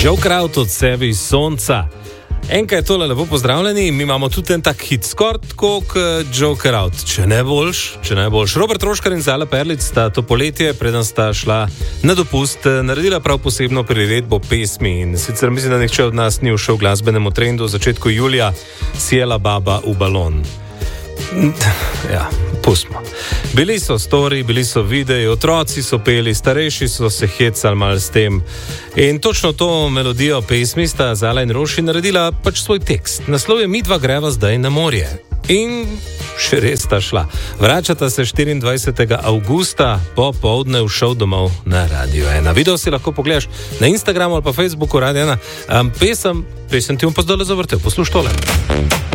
Joe Kraut od Sebi iz sonca. Enkaj je tole, lepo pozdravljeni, mi imamo tudi en tak hit, skoraj tako kot Joe Kraut, če ne boljš. Robert Roškar in Zala Perlic sta to poletje, preden sta šla na dopust, naredila prav posebno priredbo pesmi in sicer mislim, da nihče od nas ni ušel glasbenemu trendu v začetku julija, Sjela baba v balon. Ja, pustimo. Bili so story, bili so videi, otroci so peli, starejši so se hecali mal s tem. In točno to melodijo pesmi sta Zala in Roši naredila pač svoj tekst. Naslov je Midva greva zdaj na morje. In še res sta šla. Vračata se 24. avgusta po poldne v šov domov na Radio 1. Video si lahko pogledaš na Instagramu ali pa Facebooku Radio 1. Pesem ti bom pa zdaj zavrtel. Poslušaj tole.